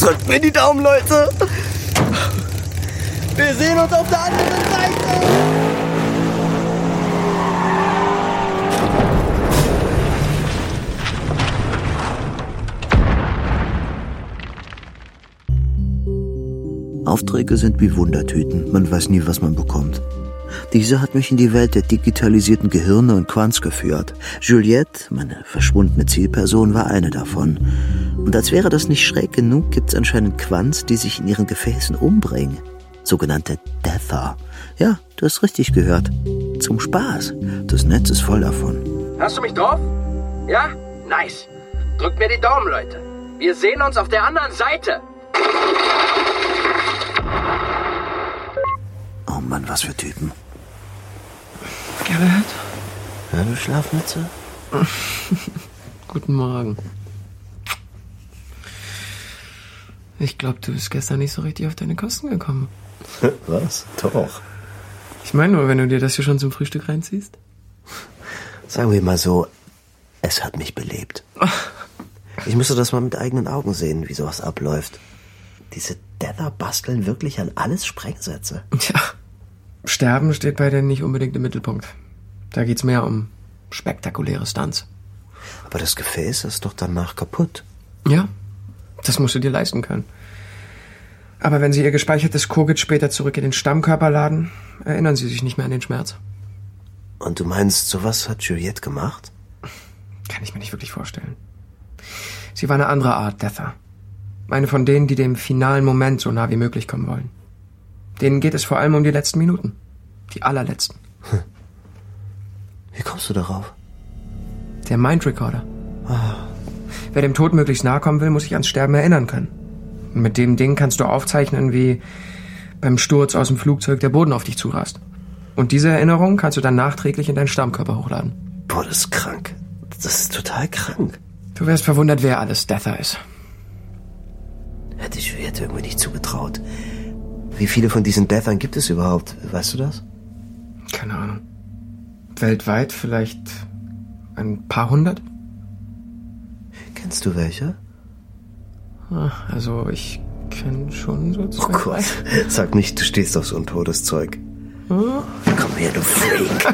Drückt mir die Daumen, Leute. Wir sehen uns auf der anderen Seite. Aufträge sind wie Wundertüten. Man weiß nie, was man bekommt. Diese hat mich in die Welt der digitalisierten Gehirne und Quants geführt. Juliette, meine verschwundene Zielperson, war eine davon. Und als wäre das nicht schräg genug, gibt's anscheinend Quants, die sich in ihren Gefäßen umbringen. Sogenannte Dether. Ja, du hast richtig gehört. Zum Spaß. Das Netz ist voll davon. Hast du mich drauf? Ja? Nice. Drückt mir die Daumen, Leute. Wir sehen uns auf der anderen Seite. Oh Mann, was für Typen. Gerhard? Ja, du Schlafmütze? Guten Morgen. Ich glaube, du bist gestern nicht so richtig auf deine Kosten gekommen. Was? Doch. Ich meine nur, wenn du dir das hier schon zum Frühstück reinziehst. Sagen wir mal so, es hat mich belebt. Ich müsste das mal mit eigenen Augen sehen, wie sowas abläuft. Diese Dether basteln wirklich an alles Sprengsätze. Tja, Sterben steht bei denen nicht unbedingt im Mittelpunkt. Da geht's mehr um spektakuläre Stunts. Aber das Gefäß ist doch danach kaputt. Ja, das musst du dir leisten können. Aber wenn sie ihr gespeichertes Kogit später zurück in den Stammkörper laden, erinnern sie sich nicht mehr an den Schmerz. Und du meinst, sowas hat Juliette gemacht? Kann ich mir nicht wirklich vorstellen. Sie war eine andere Art Dether. Eine von denen, die dem finalen Moment so nah wie möglich kommen wollen. Denen geht es vor allem um die letzten Minuten. Die allerletzten. Wie kommst du darauf? Der Mind Recorder. Wer dem Tod möglichst nahe kommen will, muss sich ans Sterben erinnern können. Und mit dem Ding kannst du aufzeichnen, wie beim Sturz aus dem Flugzeug der Boden auf dich zurast. Und diese Erinnerung kannst du dann nachträglich in deinen Stammkörper hochladen. Boah, das ist krank. Das ist total krank. Du wärst verwundert, wer alles Dether ist. Hätte ich Juliette irgendwie nicht zugetraut. Wie viele von diesen Dethern gibt es überhaupt? Weißt du das? Keine Ahnung. Weltweit vielleicht ein paar hundert? Kennst du welche? Also ich kenne schon so zwei. Oh Gott, sag nicht, du stehst auf so ein totes Zeug. Komm her, du Freak.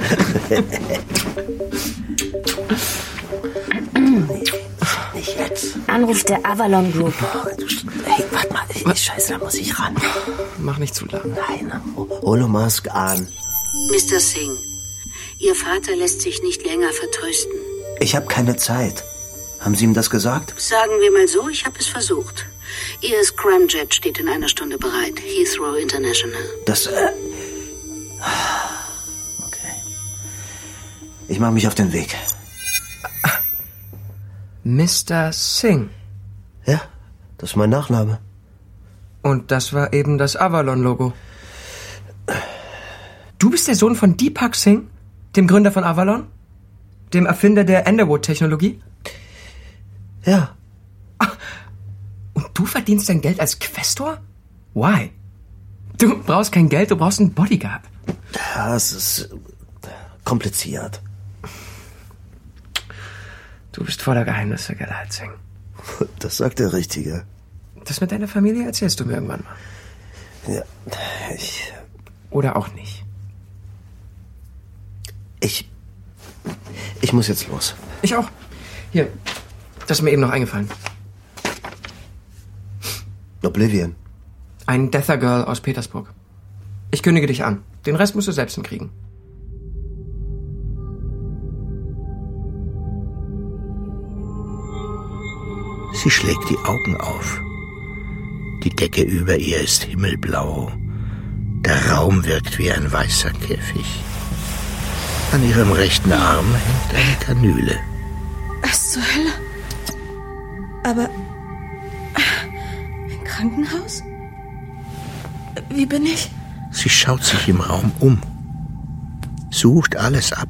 Nicht jetzt. Anruf der Avalon Group. Hey, warte mal. Scheiße, da muss ich ran. Mach nicht zu lang. Nein, Holomask an. Mr. Singh, Ihr Vater lässt sich nicht länger vertrösten. Ich habe keine Zeit. Haben Sie ihm das gesagt? Sagen wir mal so, ich habe es versucht. Ihr Scramjet steht in einer Stunde bereit. Heathrow International. Das, Okay. Ich mache mich auf den Weg. Mr. Singh. Ja, das ist mein Nachname. Und das war eben das Avalon-Logo. Du bist der Sohn von Deepak Singh, dem Gründer von Avalon? Dem Erfinder der Underwood-Technologie? Ja. Und du verdienst dein Geld als Questor? Why? Du brauchst kein Geld, du brauchst einen Bodyguard. Ja, es ist kompliziert. Du bist voller Geheimnisse, Gerhard Singh. Das sagt der Richtige. Das mit deiner Familie erzählst du mir irgendwann mal. Ja, Oder auch nicht. Ich muss jetzt los. Ich auch. Hier, das ist mir eben noch eingefallen. Oblivion. Ein Dether Girl aus Petersburg. Ich kündige dich an. Den Rest musst du selbst hinkriegen. Sie schlägt die Augen auf. Die Decke über ihr ist himmelblau. Der Raum wirkt wie ein weißer Käfig. An ihrem rechten Arm hängt eine Kanüle. Was zur Hölle? Aber... ein Krankenhaus? Wie bin ich? Sie schaut sich im Raum um. Sucht alles ab.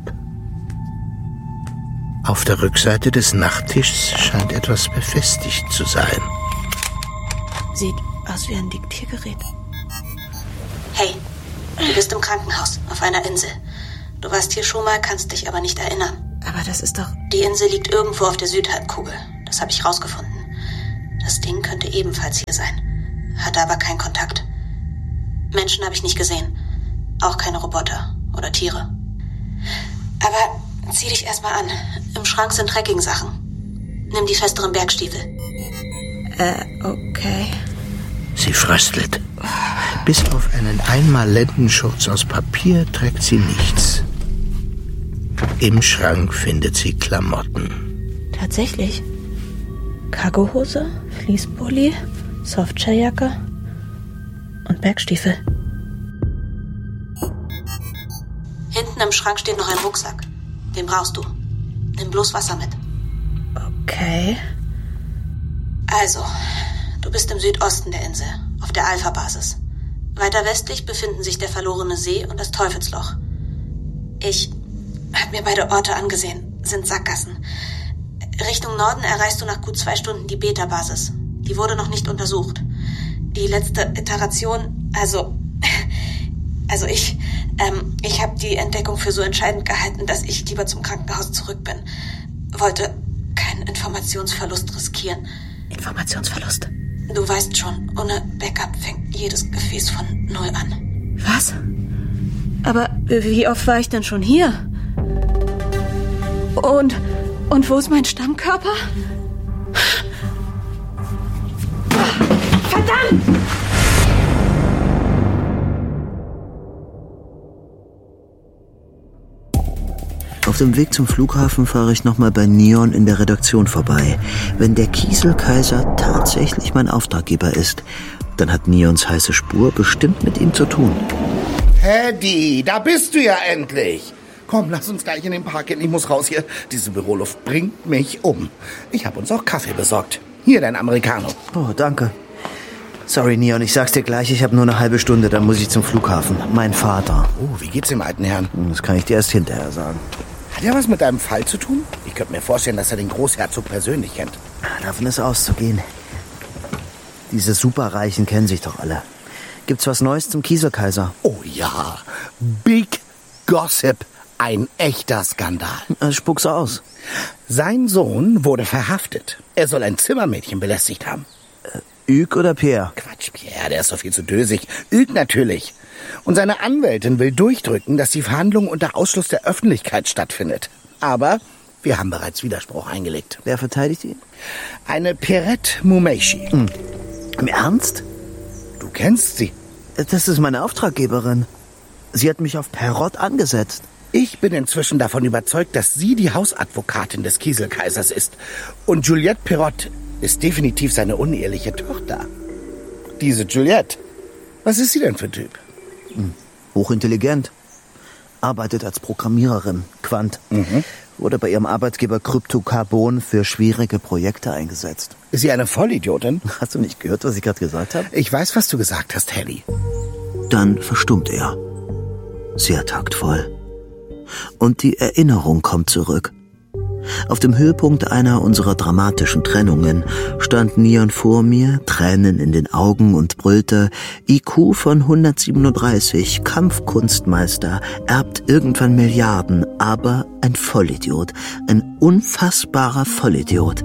Auf der Rückseite des Nachttischs scheint etwas befestigt zu sein. Sieht aus wie ein Diktiergerät. Hey, du bist im Krankenhaus, auf einer Insel. Du warst hier schon mal, kannst dich aber nicht erinnern. Aber das ist doch... Die Insel liegt irgendwo auf der Südhalbkugel. Das habe ich rausgefunden. Das Ding könnte ebenfalls hier sein. Hatte aber keinen Kontakt. Menschen habe ich nicht gesehen. Auch keine Roboter oder Tiere. Aber zieh dich erstmal an. Im Schrank sind Trekkingsachen. Nimm die festeren Bergstiefel. Okay. Sie fröstelt. Bis auf einen Einmal-Lendenschurz aus Papier trägt sie nichts. Im Schrank findet sie Klamotten. Tatsächlich. Cargohose, Fließpulli, Softshelljacke und Bergstiefel. Hinten im Schrank steht noch ein Rucksack. Den brauchst du. Nimm bloß Wasser mit. Okay. Also, du bist im Südosten der Insel, auf der Alpha-Basis. Weiter westlich befinden sich der Verlorene See und das Teufelsloch. Ich habe mir beide Orte angesehen, sind Sackgassen. Richtung Norden erreichst du nach gut 2 Stunden die Beta-Basis. Die wurde noch nicht untersucht. Die letzte Iteration, also ich habe die Entdeckung für so entscheidend gehalten, dass ich lieber zum Krankenhaus zurück bin. Wollte keinen Informationsverlust riskieren. Informationsverlust? Du weißt schon, ohne Backup fängt jedes Gefäß von null an. Was? Aber wie oft war ich denn schon hier? Und wo ist mein Stammkörper? Verdammt! Auf dem Weg zum Flughafen fahre ich nochmal bei Neon in der Redaktion vorbei. Wenn der Kieselkaiser tatsächlich mein Auftraggeber ist, dann hat Neons heiße Spur bestimmt mit ihm zu tun. Hedy, da bist du ja endlich. Komm, lass uns gleich in den Park gehen. Ich muss raus hier. Diese Büroluft bringt mich um. Ich habe uns auch Kaffee besorgt. Hier, dein Americano. Oh, danke. Sorry, Neon, ich sag's dir gleich, ich habe nur eine halbe Stunde, dann muss ich zum Flughafen. Mein Vater. Oh, wie geht's dem alten Herrn? Das kann ich dir erst hinterher sagen. Hat er was mit deinem Fall zu tun? Ich könnte mir vorstellen, dass er den Großherzog persönlich kennt. Davon ist auszugehen. Diese Superreichen kennen sich doch alle. Gibt's was Neues zum Kieselkaiser? Oh ja, Big Gossip. Ein echter Skandal. Spuck's aus. Sein Sohn wurde verhaftet. Er soll ein Zimmermädchen belästigt haben. Hugues oder Pierre? Quatsch, Pierre, der ist doch viel zu dösig. Hugues natürlich. Und seine Anwältin will durchdrücken, dass die Verhandlung unter Ausschluss der Öffentlichkeit stattfindet. Aber wir haben bereits Widerspruch eingelegt. Wer verteidigt ihn? Eine Pierrette Mumeishi. Im Ernst? Du kennst sie. Das ist meine Auftraggeberin. Sie hat mich auf Perrott angesetzt. Ich bin inzwischen davon überzeugt, dass sie die Hausadvokatin des Kieselkaisers ist. Und Juliette Perrott ist definitiv seine uneheliche Tochter. Diese Juliette, was ist sie denn für ein Typ? Hochintelligent. Arbeitet als Programmiererin, Quant. Wurde bei ihrem Arbeitgeber Kryptocarbon für schwierige Projekte eingesetzt. Ist sie eine Vollidiotin? Hast du nicht gehört, was ich gerade gesagt habe? Ich weiß, was du gesagt hast, Hedy. Dann verstummt er. Sehr taktvoll. Und die Erinnerung kommt zurück. Auf dem Höhepunkt einer unserer dramatischen Trennungen stand Neon vor mir, Tränen in den Augen und brüllte: IQ von 137, Kampfkunstmeister, erbt irgendwann Milliarden, aber ein Vollidiot, ein unfassbarer Vollidiot.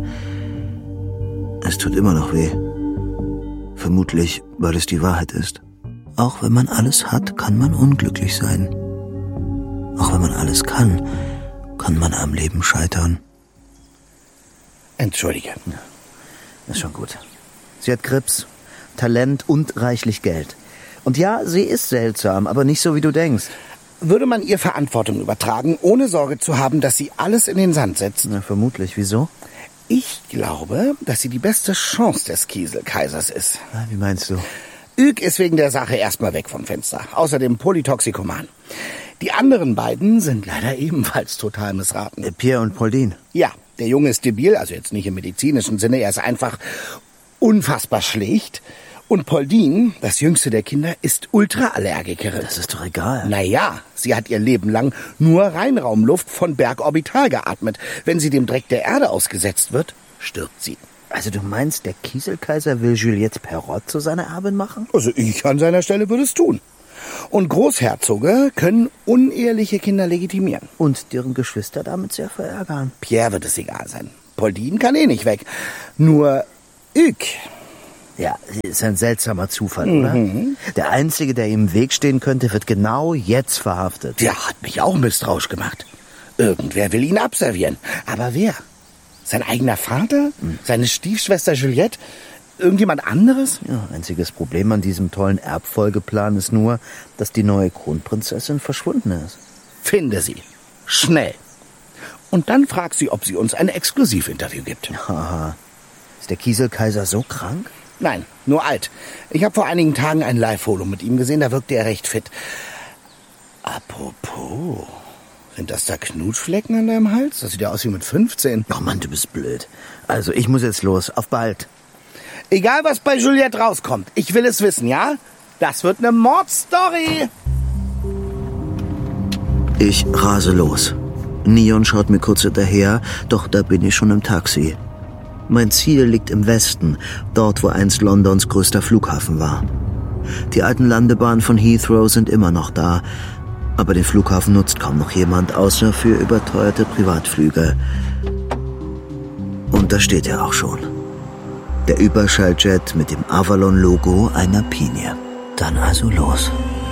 Es tut immer noch weh. Vermutlich, weil es die Wahrheit ist. Auch wenn man alles hat, kann man unglücklich sein. Auch wenn man alles kann man am Leben scheitern. Entschuldige. Ja, ist schon gut. Sie hat Krebs, Talent und reichlich Geld. Und ja, sie ist seltsam, aber nicht so, wie du denkst. Würde man ihr Verantwortung übertragen, ohne Sorge zu haben, dass sie alles in den Sand setzt? Na, vermutlich. Wieso? Ich glaube, dass sie die beste Chance des Kieselkaisers ist. Na, wie meinst du? Hugues ist wegen der Sache erstmal weg vom Fenster. Außerdem Polytoxikoman. Die anderen beiden sind leider ebenfalls total missraten. Pierre und Pauline? Ja, der Junge ist debil, also jetzt nicht im medizinischen Sinne, er ist einfach unfassbar schlicht. Und Pauline, das jüngste der Kinder, ist Ultraallergikerin. Das ist doch egal. Naja, sie hat ihr Leben lang nur Reinraumluft von Bergorbital geatmet. Wenn sie dem Dreck der Erde ausgesetzt wird, stirbt sie. Also du meinst, der Kieselkaiser will Juliette Perrott zu seiner Erbin machen? Also ich an seiner Stelle würde es tun. Und Großherzoge können uneheliche Kinder legitimieren. Und deren Geschwister damit sehr verärgern. Pierre wird es egal sein. Pauline kann nicht weg. Nur Hugues. Ja, ist ein seltsamer Zufall, oder? Der Einzige, der ihm im Weg stehen könnte, wird genau jetzt verhaftet. Der hat mich auch misstrauisch gemacht. Irgendwer will ihn abservieren. Aber wer? Sein eigener Vater? Seine Stiefschwester Juliette? Irgendjemand anderes? Ja, einziges Problem an diesem tollen Erbfolgeplan ist nur, dass die neue Kronprinzessin verschwunden ist. Finde sie. Schnell. Und dann frag sie, ob sie uns ein Exklusivinterview gibt. Haha. Ist der Kieselkaiser so krank? Nein, nur alt. Ich habe vor einigen Tagen ein Live-Holo mit ihm gesehen, da wirkte er recht fit. Apropos, sind das da Knutschflecken an deinem Hals? Das sieht ja aus wie mit 15. Oh Mann, du bist blöd. Also, ich muss jetzt los. Auf bald. Egal, was bei Juliette rauskommt, ich will es wissen, ja? Das wird eine Mordstory. Ich rase los. Neon schaut mir kurz hinterher, doch da bin ich schon im Taxi. Mein Ziel liegt im Westen, dort, wo einst Londons größter Flughafen war. Die alten Landebahnen von Heathrow sind immer noch da, aber den Flughafen nutzt kaum noch jemand, außer für überteuerte Privatflüge. Und da steht er auch schon. Der Überschalljet mit dem Avalon-Logo einer Pinie. Dann also los.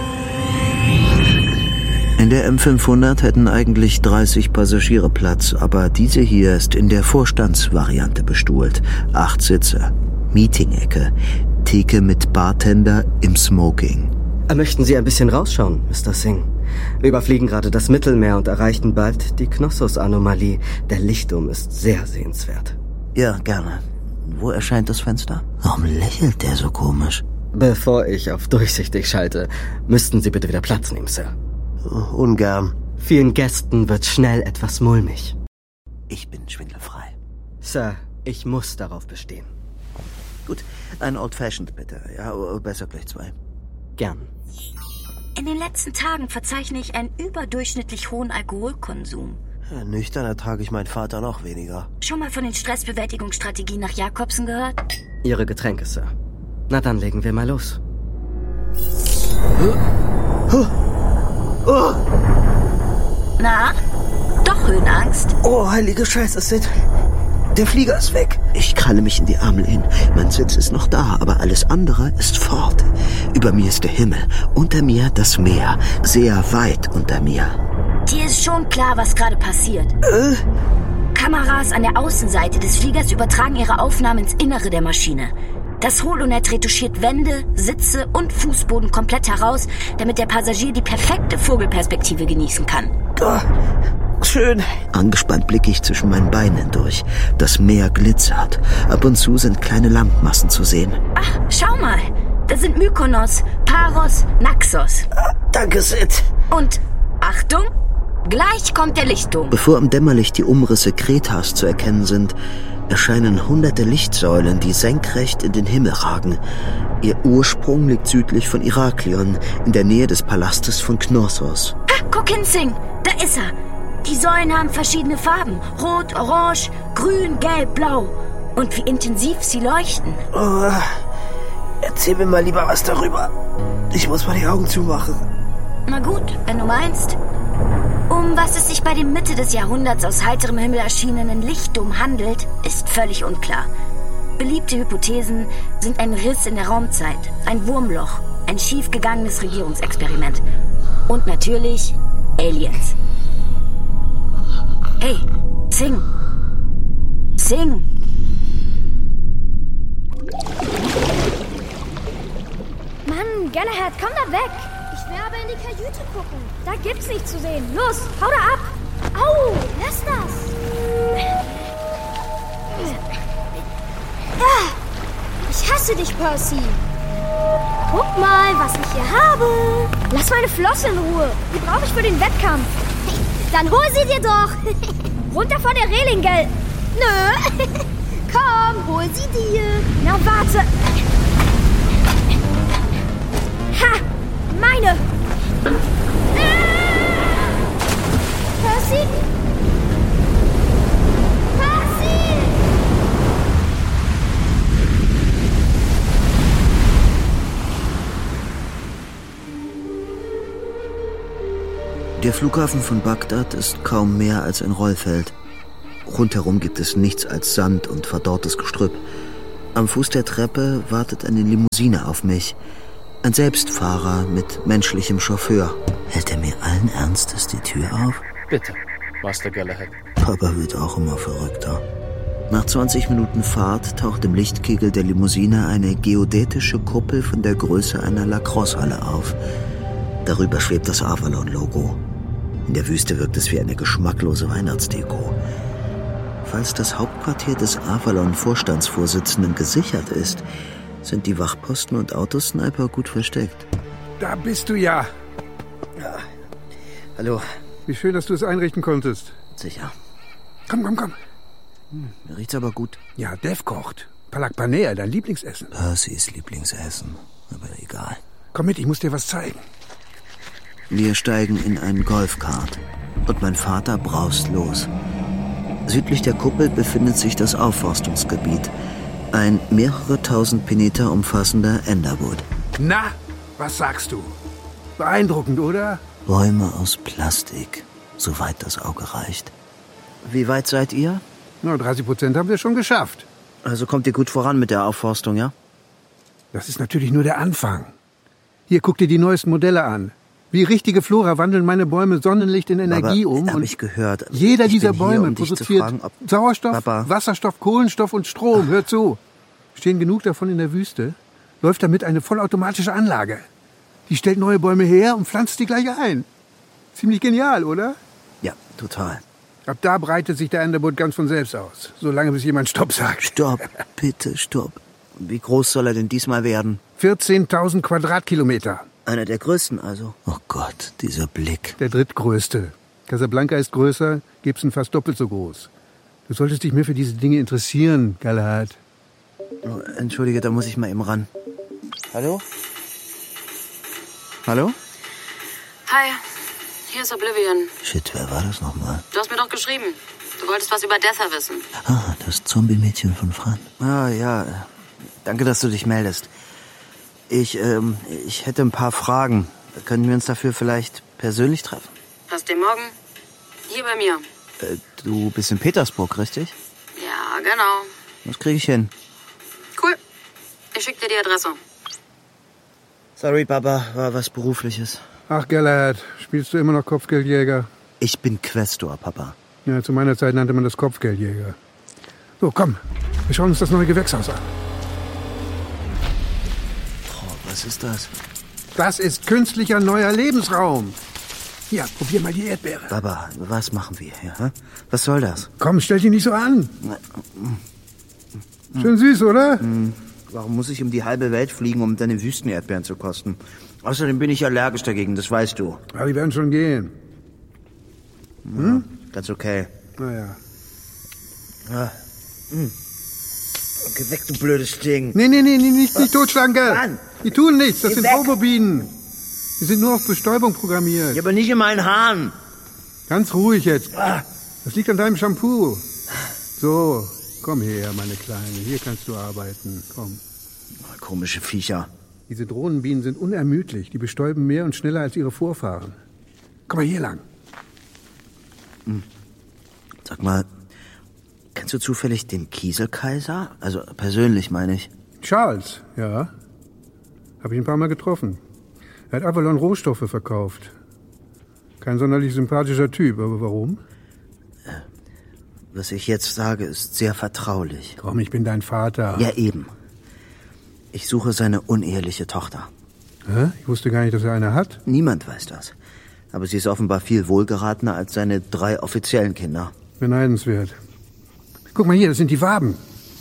In der M500 hätten eigentlich 30 Passagiere Platz, aber diese hier ist in der Vorstandsvariante bestuhlt. 8 Sitze, Meeting-Ecke, Theke mit Bartender im Smoking. Möchten Sie ein bisschen rausschauen, Mr. Singh? Wir überfliegen gerade das Mittelmeer und erreichen bald die Knossos-Anomalie. Der Lichtdom ist sehr sehenswert. Ja, gerne. Wo erscheint das Fenster? Warum lächelt der so komisch? Bevor ich auf durchsichtig schalte, müssten Sie bitte wieder Platz nehmen, Sir. Ungern. Vielen Gästen wird schnell etwas mulmig. Ich bin schwindelfrei. Sir, ich muss darauf bestehen. Gut, ein Old Fashioned bitte. Ja, besser gleich 2. Gern. In den letzten Tagen verzeichne ich einen überdurchschnittlich hohen Alkoholkonsum. Ja, nüchtern ertrage ich meinen Vater noch weniger. Schon mal von den Stressbewältigungsstrategien nach Jakobsen gehört? Ihre Getränke, Sir. Na dann legen wir mal los. Oh. Na? Doch Höhenangst? Oh, heilige Scheiße, Sid. Der Flieger ist weg. Ich kralle mich in die Ärmel. Mein Sitz ist noch da, aber alles andere ist fort. Über mir ist der Himmel, unter mir das Meer, sehr weit unter mir. Dir ist schon klar, was gerade passiert. Kameras an der Außenseite des Fliegers übertragen ihre Aufnahmen ins Innere der Maschine. Das Holonet retuschiert Wände, Sitze und Fußboden komplett heraus, damit der Passagier die perfekte Vogelperspektive genießen kann. Oh, schön. Angespannt blicke ich zwischen meinen Beinen hindurch. Das Meer glitzert. Ab und zu sind kleine Landmassen zu sehen. Ach, schau mal. Das sind Mykonos, Paros, Naxos. Danke, Sid. Und, Achtung, gleich kommt der Lichtdom. Bevor im Dämmerlicht die Umrisse Kretas zu erkennen sind, erscheinen hunderte Lichtsäulen, die senkrecht in den Himmel ragen. Ihr Ursprung liegt südlich von Iraklion, in der Nähe des Palastes von Knossos. Ah, guck hin, Singh. Da ist er. Die Säulen haben verschiedene Farben. Rot, Orange, Grün, Gelb, Blau. Und wie intensiv sie leuchten. Oh, erzähl mir mal lieber was darüber. Ich muss mal die Augen zumachen. Na gut, wenn du meinst. Um was es sich bei dem Mitte des Jahrhunderts aus heiterem Himmel erschienenen Lichtdom handelt, ist völlig unklar. Beliebte Hypothesen sind ein Riss in der Raumzeit, ein Wurmloch, ein schiefgegangenes Regierungsexperiment und natürlich Aliens. Hey, Singh! Singh! Mann, Galahad, komm da weg! Ich will aber in die Kajüte gucken. Da gibt's nichts zu sehen. Los, hau da ab! Au, lass das! Ich hasse dich, Percy! Guck mal, was ich hier habe! Lass meine Flosse in Ruhe! Die brauche ich für den Wettkampf! Dann hol sie dir doch! Runter von der Reling, gell? Nö! Komm, hol sie dir! Na, warte! Ha! Meine! Percy? Percy! Der Flughafen von Bagdad ist kaum mehr als ein Rollfeld. Rundherum gibt es nichts als Sand und verdorrtes Gestrüpp. Am Fuß der Treppe wartet eine Limousine auf mich. Ein Selbstfahrer mit menschlichem Chauffeur. Hält er mir allen Ernstes die Tür auf? Bitte, Master Galahad. Papa wird auch immer verrückter. Nach 20 Minuten Fahrt taucht im Lichtkegel der Limousine eine geodätische Kuppel von der Größe einer Lacrosse-Halle auf. Darüber schwebt das Avalon-Logo. In der Wüste wirkt es wie eine geschmacklose Weihnachtsdeko. Falls das Hauptquartier des Avalon-Vorstandsvorsitzenden gesichert ist, sind die Wachposten und Autosniper gut versteckt. Da bist du ja. Ja. Hallo. Wie schön, dass du es einrichten konntest. Sicher. Komm. Mir riecht's aber gut. Ja, Dev kocht. Palak Paneer, dein Lieblingsessen. Percys Lieblingsessen. Aber egal. Komm mit, ich muss dir was zeigen. Wir steigen in einen Golfkart. Und mein Vater braust los. Südlich der Kuppel befindet sich das Aufforstungsgebiet. Ein mehrere tausend Peneter umfassender Enderwood. Na, was sagst du? Beeindruckend, oder? Bäume aus Plastik, soweit das Auge reicht. Wie weit seid ihr? Na, 30% haben wir schon geschafft. Also kommt ihr gut voran mit der Aufforstung, ja? Das ist natürlich nur der Anfang. Hier, guck dir die neuesten Modelle an. Wie richtige Flora wandeln meine Bäume Sonnenlicht in Energie um. Hab ich gehört. Jeder dieser Bäume produziert Sauerstoff, Wasserstoff, Kohlenstoff und Strom. Hör zu. Stehen genug davon in der Wüste, läuft damit eine vollautomatische Anlage. Die stellt neue Bäume her und pflanzt die gleich ein. Ziemlich genial, oder? Ja, total. Ab da breitet sich der Enderwood ganz von selbst aus. Solange bis jemand Stopp sagt. Stopp, bitte stopp. Wie groß soll er denn diesmal werden? 14.000 Quadratkilometer. Einer der größten also. Oh Gott, dieser Blick. Der drittgrößte. Casablanca ist größer, Gibson fast doppelt so groß. Du solltest dich mehr für diese Dinge interessieren, Galahad. Oh, entschuldige, da muss ich mal eben ran. Hallo? Hallo? Hi, hier ist Oblivion. Shit, wer war das nochmal? Du hast mir doch geschrieben. Du wolltest was über Dether wissen. Ah, das Zombie-Mädchen von Fran. Ah, ja. Danke, dass du dich meldest. Ich hätte ein paar Fragen. Können wir uns dafür vielleicht persönlich treffen? Passt dir morgen? Hier bei mir. Du bist in Petersburg, richtig? Ja, genau. Das kriege ich hin. Cool. Ich schicke dir die Adresse. Sorry, Papa, war was Berufliches. Ach, Galahad, spielst du immer noch Kopfgeldjäger? Ich bin Questor, Papa. Ja, zu meiner Zeit nannte man das Kopfgeldjäger. So, komm, wir schauen uns das neue Gewächshaus an. Was ist das? Das ist künstlicher neuer Lebensraum. Hier, probier mal die Erdbeere. Baba, was machen wir hier? Hä? Was soll das? Komm, stell dich nicht so an. Schön süß, oder? Warum muss ich um die halbe Welt fliegen, um deine Wüstenerdbeeren zu kosten? Außerdem bin ich allergisch dagegen, das weißt du. Aber die werden schon gehen. Ja, ganz okay. Naja. Ja. Geh weg, du blödes Ding. Nee, nicht totschlagen, gell? Mann. Die tun nichts, das Geh sind weg. Homobienen. Die sind nur auf Bestäubung programmiert. Ja, aber nicht in meinen Haaren. Ganz ruhig jetzt. Das liegt an deinem Shampoo. So, komm her, meine Kleine. Hier kannst du arbeiten. Komm. Komische Viecher. Diese Drohnenbienen sind unermüdlich. Die bestäuben mehr und schneller als ihre Vorfahren. Komm mal hier lang. Sag mal, kennst du zufällig den Kieselkaiser? Also persönlich meine ich. Charles, ja. Habe ich ein paar Mal getroffen. Er hat Avalon Rohstoffe verkauft. Kein sonderlich sympathischer Typ, aber warum? Was ich jetzt sage, ist sehr vertraulich. Komm, ich bin dein Vater. Ja, eben. Ich suche seine uneheliche Tochter. Hä? Ich wusste gar nicht, dass er eine hat. Niemand weiß das. Aber sie ist offenbar viel wohlgeratener als seine 3 offiziellen Kinder. Beneidenswert. Guck mal hier, das sind die Waben.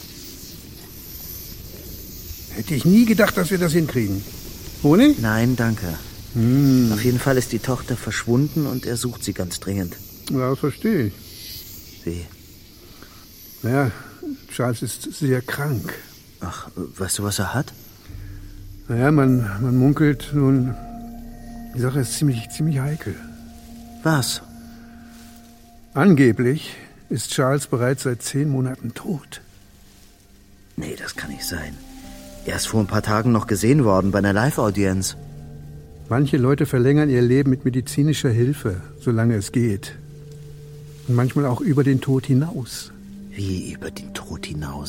Hätte ich nie gedacht, dass wir das hinkriegen. Ohne? Nein, danke. Auf jeden Fall ist die Tochter verschwunden und er sucht sie ganz dringend. Ja, das verstehe ich. Wie? Naja, Charles ist sehr krank. Ach, weißt du, was er hat? Naja, man munkelt nun... Die Sache ist ziemlich heikel. Was? Angeblich ist Charles bereits seit 10 Monaten tot. Nee, das kann nicht sein. Er ist vor ein paar Tagen noch gesehen worden bei einer Live-Audienz. Manche Leute verlängern ihr Leben mit medizinischer Hilfe, solange es geht. Und manchmal auch über den Tod hinaus. Wie über den Tod hinaus?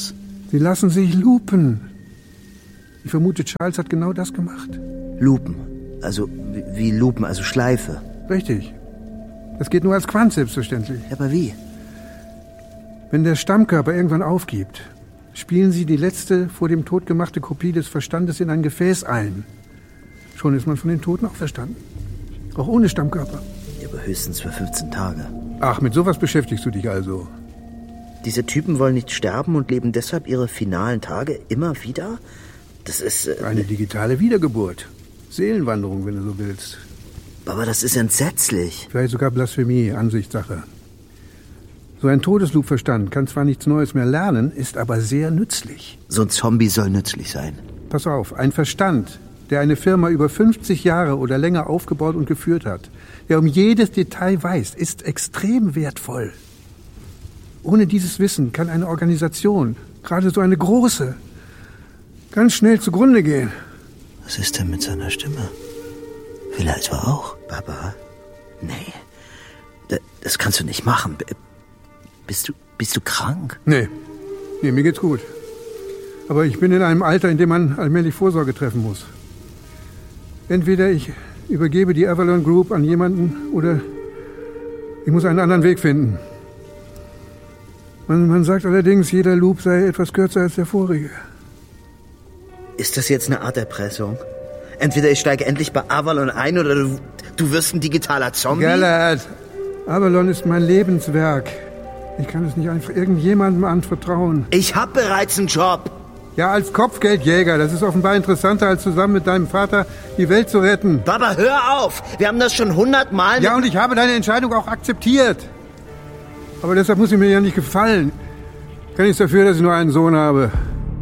Sie lassen sich lupen. Ich vermute, Charles hat genau das gemacht. Lupen. Also wie Lupen, also Schleife. Richtig. Das geht nur als Quant, selbstverständlich. Aber wie? Wenn der Stammkörper irgendwann aufgibt, spielen Sie die letzte vor dem Tod gemachte Kopie des Verstandes in ein Gefäß ein. Schon ist man von den Toten auferstanden. Auch ohne Stammkörper. Ja, aber höchstens für 15 Tage. Ach, mit sowas beschäftigst du dich also. Diese Typen wollen nicht sterben und leben deshalb ihre finalen Tage immer wieder? Das ist... eine digitale Wiedergeburt. Seelenwanderung, wenn du so willst. Aber das ist entsetzlich. Vielleicht sogar Blasphemie, Ansichtssache. So ein Todesloop-Verstand kann zwar nichts Neues mehr lernen, ist aber sehr nützlich. So ein Zombie soll nützlich sein. Pass auf, ein Verstand, der eine Firma über 50 Jahre oder länger aufgebaut und geführt hat, der um jedes Detail weiß, ist extrem wertvoll. Ohne dieses Wissen kann eine Organisation, gerade so eine große, ganz schnell zugrunde gehen. Was ist denn mit seiner Stimme? Will er etwa auch? Baba? Nee, das kannst du nicht machen. Bist du krank? Nee, mir geht's gut. Aber ich bin in einem Alter, in dem man allmählich Vorsorge treffen muss. Entweder ich übergebe die Avalon Group an jemanden oder ich muss einen anderen Weg finden. Man sagt allerdings, jeder Loop sei etwas kürzer als der vorige. Ist das jetzt eine Art Erpressung? Entweder ich steige endlich bei Avalon ein oder du wirst ein digitaler Zombie? Galahad, Avalon ist mein Lebenswerk. Ich kann es nicht einfach irgendjemandem anvertrauen. Ich habe bereits einen Job. Ja, als Kopfgeldjäger. Das ist offenbar interessanter, als zusammen mit deinem Vater die Welt zu retten. Baba, hör auf! Wir haben das schon 100-mal... Ja, und ich habe deine Entscheidung auch akzeptiert. Aber deshalb muss sie mir ja nicht gefallen. Ich kann nichts dafür, dass ich nur einen Sohn habe.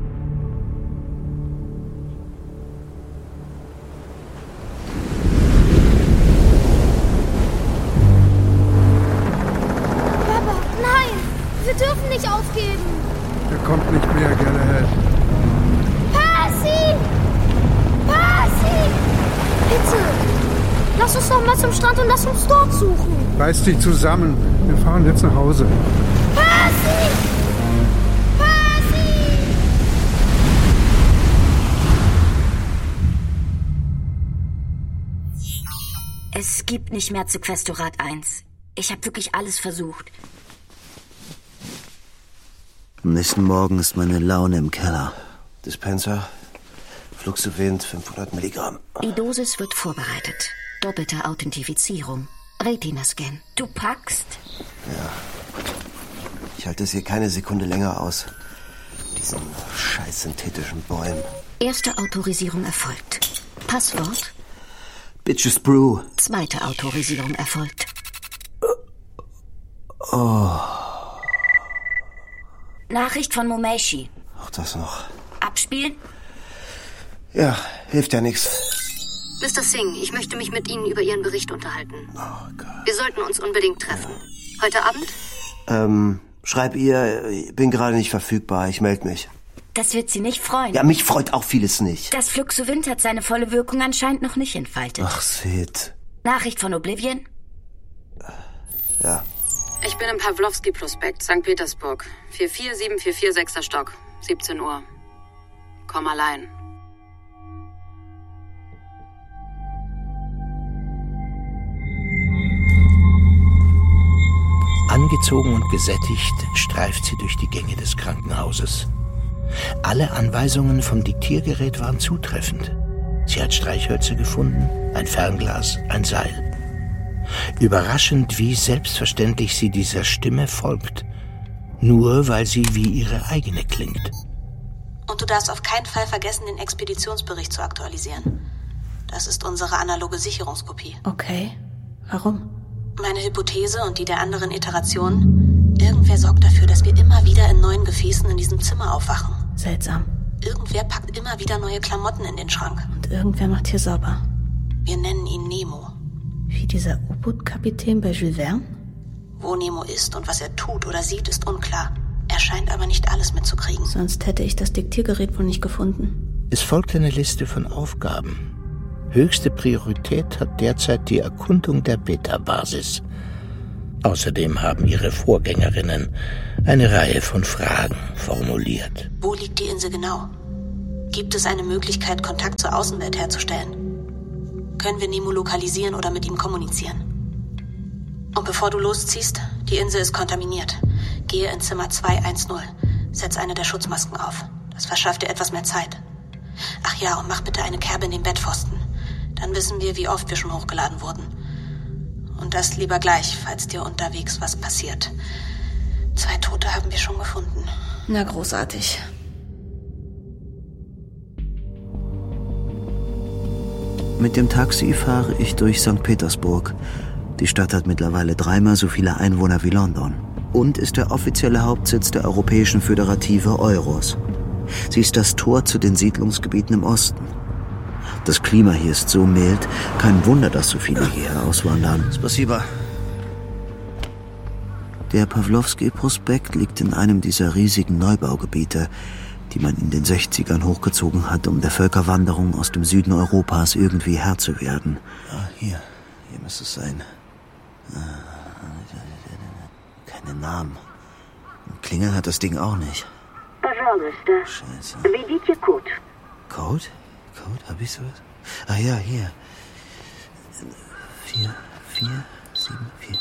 Papa, nein! Wir dürfen nicht aufgeben! Er kommt nicht mehr, Galahad. Percy! Percy! Bitte! Lass uns doch mal zum Strand und lass uns dort suchen. Reiß dich zusammen. Wir fahren jetzt nach Hause. Percy! Percy! Es gibt nicht mehr zu Questorat 1. Ich habe wirklich alles versucht. Am nächsten Morgen ist meine Laune im Keller. Dispenser, Fluxovent, 500 Milligramm. Die Dosis wird vorbereitet. Doppelte Authentifizierung. Retina-Scan. Du packst? Ja. Ich halte es hier keine Sekunde länger aus. Diesen scheiß synthetischen Bäumen. Erste Autorisierung erfolgt. Passwort? Bitches Brew. Zweite Autorisierung erfolgt. Oh. Nachricht von Momeishi. Auch das noch. Abspielen? Ja, hilft ja nichts. Mr. Singh, ich möchte mich mit Ihnen über Ihren Bericht unterhalten. Oh Gott. Wir sollten uns unbedingt treffen. Heute Abend? Schreib ihr, ich bin gerade nicht verfügbar, ich melde mich. Das wird Sie nicht freuen. Ja, mich freut auch vieles nicht. Das Fluxovint hat seine volle Wirkung anscheinend noch nicht entfaltet. Ach, Sid. Nachricht von Oblivion? Ja. Ich bin im Pawlowski-Prospekt, St. Petersburg. 44744, 6. Stock. 17 Uhr. Komm allein. Angezogen und gesättigt streift sie durch die Gänge des Krankenhauses. Alle Anweisungen vom Diktiergerät waren zutreffend. Sie hat Streichhölzer gefunden, ein Fernglas, ein Seil. Überraschend, wie selbstverständlich sie dieser Stimme folgt. Nur weil sie wie ihre eigene klingt. Und du darfst auf keinen Fall vergessen, den Expeditionsbericht zu aktualisieren. Das ist unsere analoge Sicherungskopie. Okay. Warum? Meine Hypothese und die der anderen Iterationen: Irgendwer sorgt dafür, dass wir immer wieder in neuen Gefäßen in diesem Zimmer aufwachen. Seltsam. Irgendwer packt immer wieder neue Klamotten in den Schrank. Und irgendwer macht hier sauber. Wir nennen ihn Nemo. Wie dieser U-Boot-Kapitän bei Jules Verne? Wo Nemo ist und was er tut oder sieht, ist unklar. Er scheint aber nicht alles mitzukriegen. Sonst hätte ich das Diktiergerät wohl nicht gefunden. Es folgt eine Liste von Aufgaben. Höchste Priorität hat derzeit die Erkundung der Beta-Basis. Außerdem haben ihre Vorgängerinnen eine Reihe von Fragen formuliert. Wo liegt die Insel genau? Gibt es eine Möglichkeit, Kontakt zur Außenwelt herzustellen? Können wir Nemo lokalisieren oder mit ihm kommunizieren? Und bevor du losziehst, die Insel ist kontaminiert. Gehe in Zimmer 210. Setz eine der Schutzmasken auf. Das verschafft dir etwas mehr Zeit. Ach ja, und mach bitte eine Kerbe in den Bettpfosten. Dann wissen wir, wie oft wir schon hochgeladen wurden. Und das lieber gleich, falls dir unterwegs was passiert. 2 Tote haben wir schon gefunden. Na, großartig. Mit dem Taxi fahre ich durch St. Petersburg. Die Stadt hat mittlerweile 3-mal so viele Einwohner wie London und ist der offizielle Hauptsitz der Europäischen Föderative Euros. Sie ist das Tor zu den Siedlungsgebieten im Osten. Das Klima hier ist so mild, kein Wunder, dass so viele hierher auswandern. Spasiba. Der Pawlowski-Prospekt liegt in einem dieser riesigen Neubaugebiete, die man in den 60ern hochgezogen hat, um der Völkerwanderung aus dem Süden Europas irgendwie Herr zu werden. Ah, hier müsste es sein. Keine Namen. Klingel hat das Ding auch nicht. Scheiße. Code? Hab ich sowas? Ah ja, hier. 4, 4, 7, 4,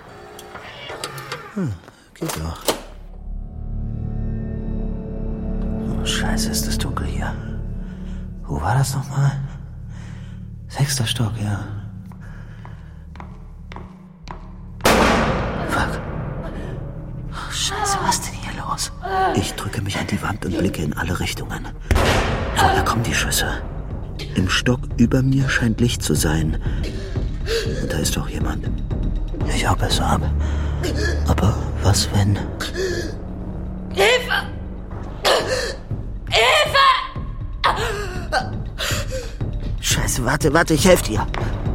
4. Geht doch. Oh, Scheiße, ist das dunkel hier. Wo war das nochmal? 6. Stock, ja. Fuck. Oh, Scheiße, was denn hier los? Ich drücke mich an die Wand und blicke in alle Richtungen. Woher kommen die Schüsse? Im Stock über mir scheint Licht zu sein. Und da ist doch jemand. Ich hau besser ab. Aber was wenn... Hilfe! Hilfe! Scheiße, warte, ich helfe dir.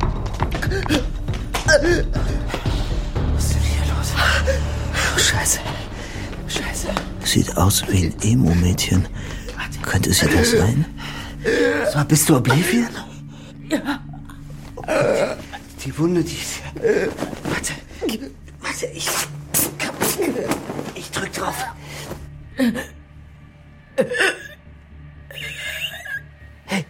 Was ist denn hier los? Oh, Scheiße. Sieht aus wie ein Emo-Mädchen. Könnte sie das sein? So, bist du Oblivion? Ja. Die Wunde, die ist... Warte, ich drück drauf. Hey,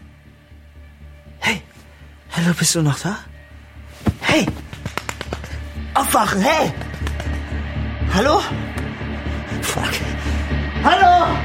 hallo, bist du noch da? Hey, aufwachen, hey! Hallo? Fuck. Hallo!